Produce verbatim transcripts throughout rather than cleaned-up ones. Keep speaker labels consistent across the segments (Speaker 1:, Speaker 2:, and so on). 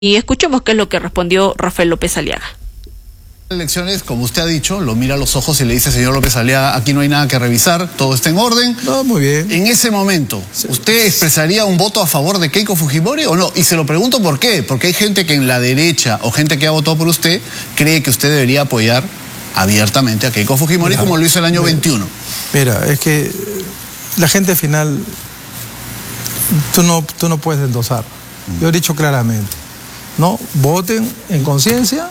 Speaker 1: Y escuchemos qué es lo que respondió Rafael López Aliaga.
Speaker 2: Elecciones, como usted ha dicho, lo mira a los ojos y le dice, señor López Aliaga, aquí no hay nada que revisar, todo está en orden.
Speaker 3: No, muy bien.
Speaker 2: En ese momento,
Speaker 3: Sí.
Speaker 2: ¿usted expresaría un voto a favor de Keiko Fujimori o no? Y se lo pregunto por qué, porque hay gente que en la derecha o gente que ha votado por usted cree que usted debería apoyar abiertamente a Keiko Fujimori, mira, como lo hizo el año
Speaker 3: mira,
Speaker 2: veintiuno.
Speaker 3: Mira, es que la gente al final, tú no, tú no puedes endosar. Yo he dicho claramente, no, voten en conciencia,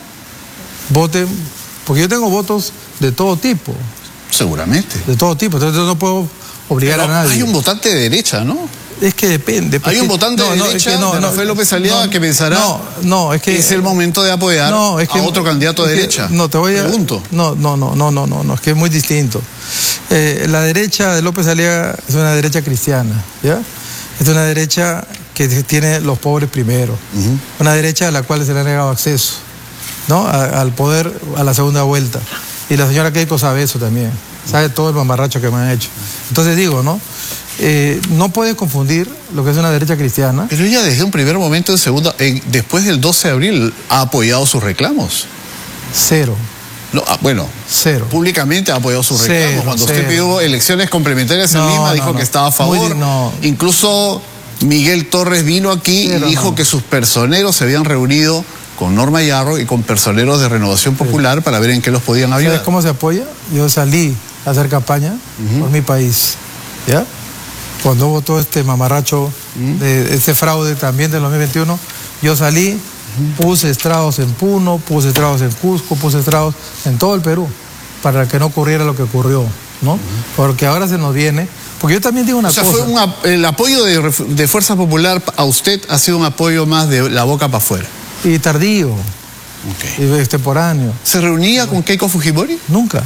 Speaker 3: voten, porque yo tengo votos de todo tipo.
Speaker 2: Seguramente.
Speaker 3: De todo tipo, entonces yo no puedo obligar
Speaker 2: Pero
Speaker 3: a nadie.
Speaker 2: hay un votante de derecha, ¿no?
Speaker 3: Es que depende.
Speaker 2: Hay un votante
Speaker 3: no,
Speaker 2: de
Speaker 3: no,
Speaker 2: derecha,
Speaker 3: es que no,
Speaker 2: de
Speaker 3: no,
Speaker 2: Rafael López Aliaga,
Speaker 3: no,
Speaker 2: que pensará
Speaker 3: no, no, es que
Speaker 2: es el momento de apoyar
Speaker 3: no, es que,
Speaker 2: a otro candidato de
Speaker 3: es que,
Speaker 2: derecha.
Speaker 3: No, te voy a...
Speaker 2: Pregunto.
Speaker 3: No, no, no, no, no, no, no, es que es muy distinto. Eh, la derecha de López Aliaga es una derecha cristiana, ¿ya? Es una derecha que tiene los pobres primero. Uh-huh. Una derecha a la cual se le ha negado acceso, ¿no? A, al poder a la segunda vuelta. Y la señora Keiko sabe eso también. Sabe todo el mamarracho que me han hecho. Entonces digo, ¿no? Eh, no puedes confundir lo que es una derecha cristiana.
Speaker 2: Pero ella desde un primer momento, en segunda, eh, después del doce de abril, ha apoyado sus reclamos.
Speaker 3: Cero.
Speaker 2: No, ah, bueno,
Speaker 3: cero.
Speaker 2: Públicamente ha apoyado sus
Speaker 3: Cero,
Speaker 2: reclamos. Cuando
Speaker 3: cero.
Speaker 2: usted pidió elecciones complementarias en
Speaker 3: no,
Speaker 2: Lima,
Speaker 3: no,
Speaker 2: dijo
Speaker 3: no.
Speaker 2: que estaba a favor.
Speaker 3: Muy, no.
Speaker 2: Incluso Miguel Torres vino aquí
Speaker 3: Cero,
Speaker 2: y dijo
Speaker 3: no.
Speaker 2: que sus personeros se habían reunido con Norma Yarro y con personeros de Renovación Popular sí. para ver en qué los podían ayudar.
Speaker 3: ¿Sabes cómo se apoya? Yo salí a hacer campaña uh-huh. por mi país, ¿ya? Cuando hubo todo este mamarracho, uh-huh. de este fraude también del dos mil veintiuno, yo salí, uh-huh. puse estrados en Puno, puse estrados en Cusco, puse estrados en todo el Perú, para que no ocurriera lo que ocurrió, ¿no? Uh-huh. Porque ahora se nos viene, porque yo también digo una
Speaker 2: o sea,
Speaker 3: cosa.
Speaker 2: Fue una, el apoyo de, de Fuerza Popular a usted ha sido un apoyo más de la boca para afuera.
Speaker 3: Y tardío,
Speaker 2: okay.
Speaker 3: y extemporáneo.
Speaker 2: ¿Se reunía con Keiko Fujimori?
Speaker 3: Nunca,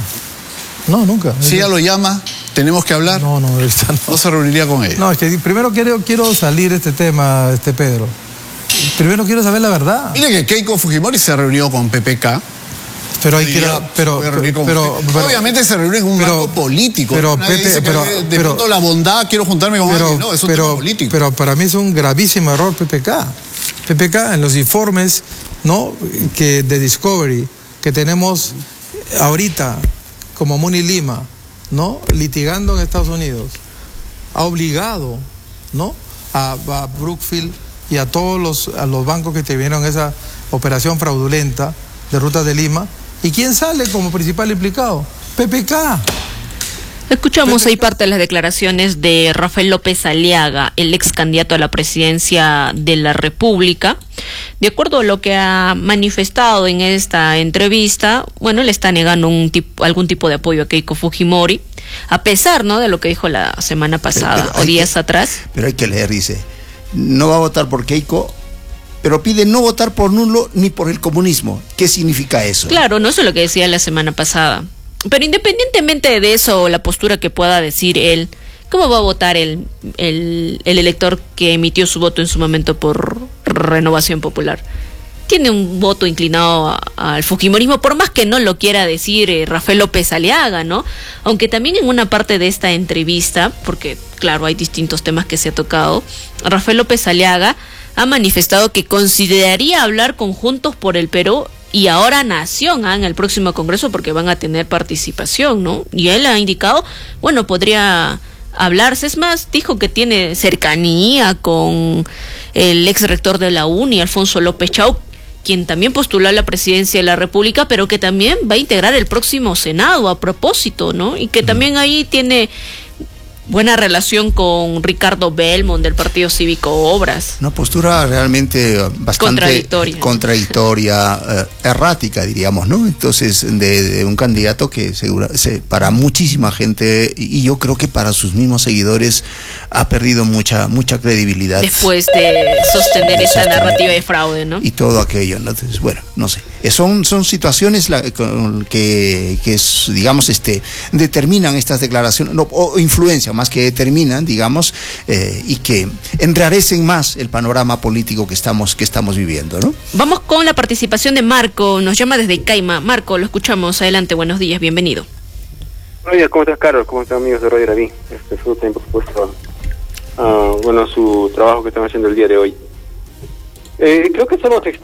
Speaker 3: no, nunca.
Speaker 2: Si ella lo llama, tenemos que hablar.
Speaker 3: No, no, esta no.
Speaker 2: ¿No se reuniría con ella?
Speaker 3: No, es que primero quiero, quiero salir de este tema, este Pedro. Primero quiero saber la verdad.
Speaker 2: Mire que Keiko Fujimori se reunió con P P K.
Speaker 3: Pero hay que... Pero, pero, pero, pero,
Speaker 2: obviamente se reúne en un
Speaker 3: pero,
Speaker 2: marco político.
Speaker 3: Pero,
Speaker 2: Nadie
Speaker 3: Pepe,
Speaker 2: dice que
Speaker 3: pero,
Speaker 2: de
Speaker 3: pero,
Speaker 2: pronto la bondad, quiero juntarme con
Speaker 3: pero,
Speaker 2: alguien. No, es un
Speaker 3: pero,
Speaker 2: tema político.
Speaker 3: Pero para mí es un gravísimo error P P K. P P K en los informes, ¿no? que de Discovery que tenemos ahorita como Muni Lima, ¿no? litigando en Estados Unidos, ha obligado, ¿no? a, a Brookfield y a todos los, a los bancos que tuvieron esa operación fraudulenta de Rutas de Lima. ¿Y quién sale como principal implicado? P P K.
Speaker 1: Escuchamos ahí parte de las declaraciones de Rafael López Aliaga, el ex candidato a la presidencia de la República. De acuerdo a lo que ha manifestado en esta entrevista, bueno, le está negando un tipo, algún tipo de apoyo a Keiko Fujimori, a pesar, ¿no?, de lo que dijo la semana pasada pero, pero o días
Speaker 4: que,
Speaker 1: atrás.
Speaker 4: Pero hay que leer, dice, no va a votar por Keiko, pero pide no votar por nulo ni por el comunismo. ¿Qué significa eso?
Speaker 1: Claro, no eso es lo que decía la semana pasada. Pero independientemente de eso, la postura que pueda decir él, ¿cómo va a votar el, el, el elector que emitió su voto en su momento por Renovación Popular? Tiene un voto inclinado a, al fujimorismo, por más que no lo quiera decir eh, Rafael López Aliaga, ¿no? Aunque también en una parte de esta entrevista, porque claro, hay distintos temas que se ha tocado, Rafael López Aliaga ha manifestado que consideraría hablar con Juntos por el Perú y ahora Nación ¿eh? en el próximo Congreso, porque van a tener participación, ¿no? Y él ha indicado, bueno, podría hablarse, es más, dijo que tiene cercanía con el ex rector de la UNI, Alfonso López Chau, quien también postuló a la presidencia de la República, pero que también va a integrar el próximo Senado a propósito, ¿no? Y que también ahí tiene buena relación con Ricardo Belmont del Partido Cívico Obras.
Speaker 4: Una postura realmente bastante
Speaker 1: contradictoria,
Speaker 4: contradictoria eh, errática, diríamos, ¿no? Entonces, de, de un candidato que segura, se, para muchísima gente, y yo creo que para sus mismos seguidores, ha perdido mucha mucha credibilidad.
Speaker 1: Después de sostener esa sostener, narrativa de fraude, ¿no?
Speaker 4: Y todo aquello, ¿no? Entonces, bueno, no sé. Son, son situaciones la, con, que, que es, digamos, este, determinan estas declaraciones, no, o influencia más que determinan, digamos, eh, y que enrarecen más el panorama político que estamos, que estamos viviendo, ¿no?
Speaker 1: Vamos con la participación de Marco, nos llama desde Caima. Marco, lo escuchamos, adelante, buenos días, bienvenido.
Speaker 5: Buenos días, ¿cómo estás, Carlos? ¿Cómo están, amigos de Radio David? Este, por supuesto, uh, bueno, su trabajo que están haciendo el día de hoy. Eh, creo que somos